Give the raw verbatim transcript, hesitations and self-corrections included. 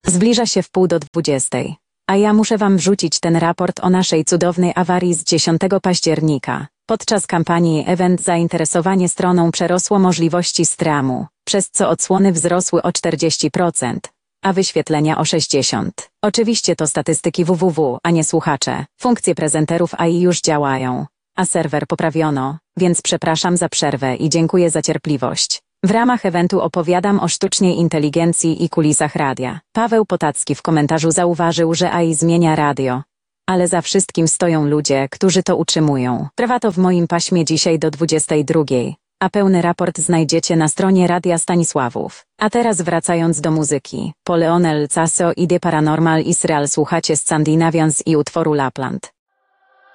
Zbliża się wpół do dwudziestej. A ja muszę wam wrzucić ten raport o naszej cudownej awarii z dziesiątego października. Podczas kampanii Event zainteresowanie stroną przerosło możliwości streamu, przez co odsłony wzrosły o czterdzieści procent, a wyświetlenia o sześćdziesiąt procent. Oczywiście to statystyki www, a nie słuchacze. Funkcje prezenterów A I już działają, a serwer poprawiono, więc przepraszam za przerwę i dziękuję za cierpliwość. W ramach eventu opowiadam o sztucznej inteligencji i kulisach radia. Paweł Potacki w komentarzu zauważył, że A I zmienia radio. Ale za wszystkim stoją ludzie, którzy to utrzymują. Trwa to w moim paśmie dzisiaj do dwudziestej drugiej, a pełny raport znajdziecie na stronie Radia Stanisławów. A teraz wracając do muzyki. Po Leonel Caso i The Paranormal Israel słuchacie Scandinavians i utworu Lapland.